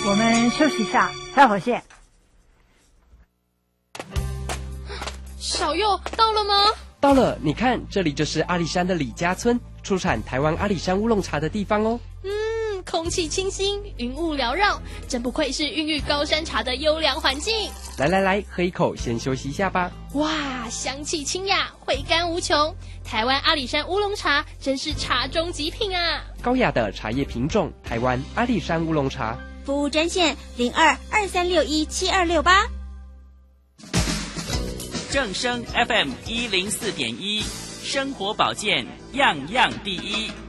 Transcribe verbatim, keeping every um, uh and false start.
我们休息一下，待会儿见。 小佑到了吗？ 到了，你看，这里就是阿里山的李家村，出产台湾阿里山乌龙茶的地方哦。 嗯，空气清新，云雾缭绕，真不愧是孕育高山茶的优良环境。 来来来，喝一口，先休息一下吧。 哇，香气清雅，回甘无穷。台湾阿里山乌龙茶真是茶中极品啊！ 高雅的茶叶品种，台湾阿里山乌龙茶。 服务专线零二二三六一七二六八。 正声 F M 一零四点一，生活保健样样第一。